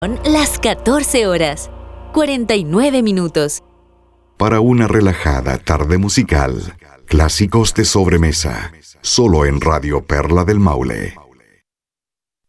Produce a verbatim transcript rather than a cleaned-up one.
Son las catorce horas, cuarenta y nueve minutos. Para una relajada tarde musical, clásicos de sobremesa, solo en Radio Perla del Maule.